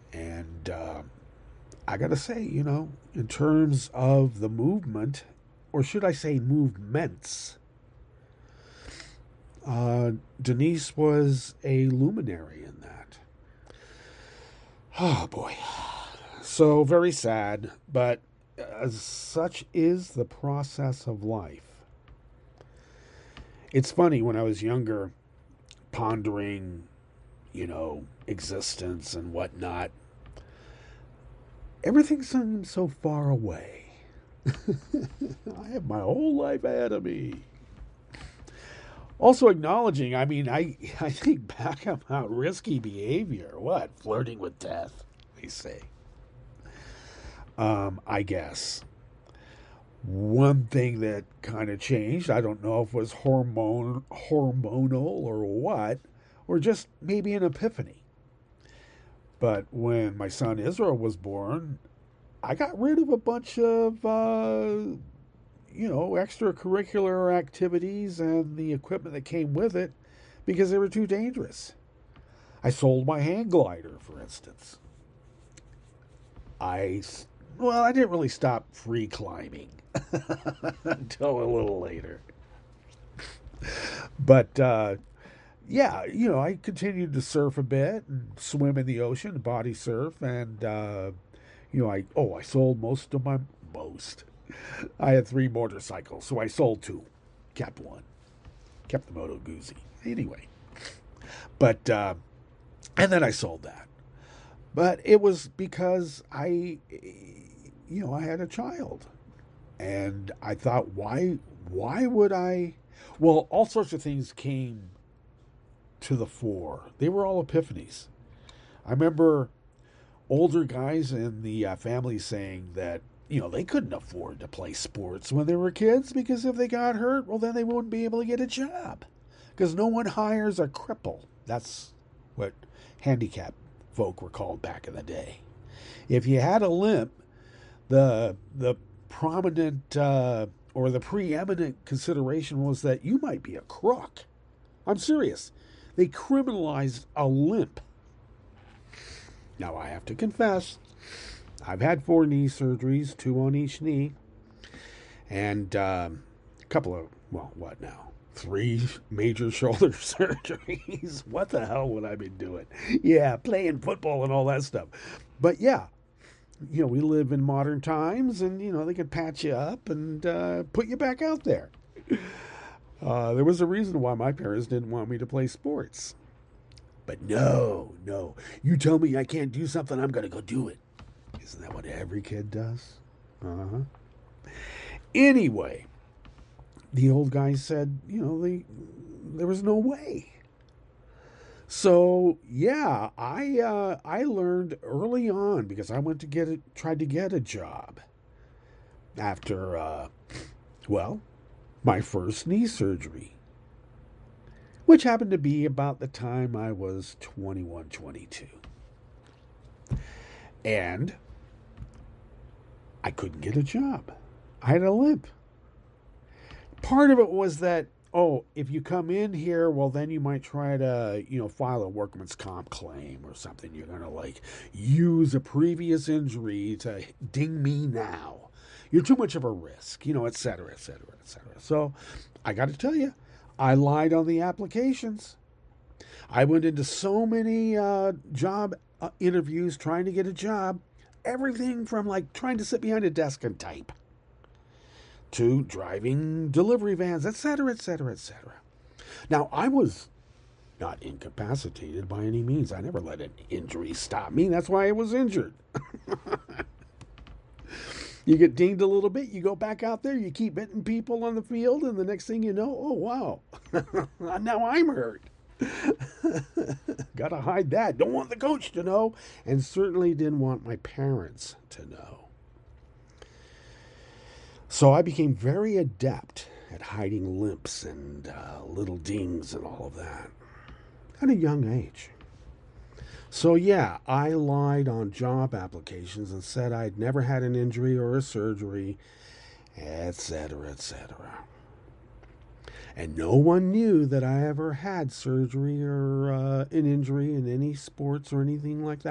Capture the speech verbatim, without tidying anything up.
And uh, I got to say, you know, in terms of the movement, or should I say movements, uh, Denise was a luminary in that. Oh, boy. So very sad, but as such is the process of life. It's funny when I was younger, pondering, you know, existence and whatnot, everything seemed so far away. I have my whole life ahead of me. Also acknowledging, I mean, I, I think back about risky behavior. What? Flirting with death, they say. Um, I guess. One thing that kind of changed, I don't know if it was hormone, hormonal or what, or just maybe an epiphany. But when my son Israel was born, I got rid of a bunch of, uh, you know, extracurricular activities and the equipment that came with it because they were too dangerous. I sold my hang glider, for instance. I, well, I didn't really stop free climbing until a little later. But uh, yeah, you know, I continued to surf a bit and swim in the ocean, body surf, and uh, you know, I oh, I sold most of my most. I had three motorcycles, so I sold two, kept one, kept the Moto Guzzi. Anyway, but uh, and then I sold that. But it was because I, you know, I had a child, and I thought, why, why would I? Well, all sorts of things came to the fore. They were all epiphanies. I remember older guys in the uh, family saying that, you know, they couldn't afford to play sports when they were kids because if they got hurt, well, then they wouldn't be able to get a job because no one hires a cripple. That's what handicapped folk were called back in the day. If you had a limp, the the prominent uh, or the preeminent consideration was that you might be a crook. I'm serious. They criminalized a limp. Now, I have to confess, I've had four knee surgeries, two on each knee, and um, a couple of, well, what now? Three major shoulder surgeries. What the hell would I be doing? Yeah, playing football and all that stuff. But yeah, you know, we live in modern times, and, you know, they can patch you up and uh, put you back out there. Uh, there was a reason why my parents didn't want me to play sports. But no, no. You tell me I can't do something, I'm going to go do it. Isn't that what every kid does? Uh huh. Anyway, the old guy said, you know, the, there was no way. So yeah, I uh, I learned early on because I went to get it, tried to get a job after, uh, well, my first knee surgery, which happened to be about the time I was twenty-one, twenty-two. And I couldn't get a job. I had a limp. Part of it was that, oh, if you come in here, well, then you might try to, you know, file a workman's comp claim or something. You're going to, like, use a previous injury to ding me now. You're too much of a risk, you know, et cetera, et cetera, et cetera. So I got to tell you, I lied on the applications. I went into so many uh, job uh, interviews trying to get a job. Everything from, like, trying to sit behind a desk and type to driving delivery vans, et cetera, et cetera, et cetera. Now, I was not incapacitated by any means. I never let an injury stop me. That's why I was injured. You get dinged a little bit, you go back out there, you keep hitting people on the field, and the next thing you know, oh, wow, now I'm hurt. Gotta hide that. Don't want the coach to know, and certainly didn't want my parents to know. So I became very adept at hiding limps and uh, little dings and all of that at a young age. So yeah, I lied on job applications and said I'd never had an injury or a surgery, et cetera, et cetera. And no one knew that I ever had surgery or uh, an injury in any sports or anything like that.